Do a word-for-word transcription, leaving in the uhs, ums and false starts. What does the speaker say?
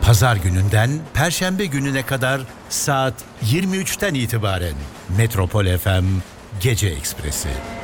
Pazar gününden Perşembe gününe kadar saat yirmi üçten itibaren Metropol F M Gece Ekspresi.